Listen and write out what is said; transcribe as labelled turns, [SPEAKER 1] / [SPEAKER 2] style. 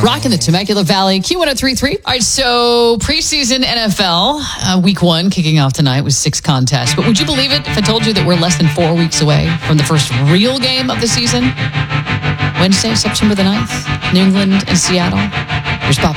[SPEAKER 1] Rocking the Temecula Valley, Q1033. All right, so preseason NFL, week 1 kicking off tonight with 6 contests. But would you believe it if I told you that we're less than 4 weeks away from the first real game of the season? Wednesday, September the 9th, New England and Seattle. Here's Bob.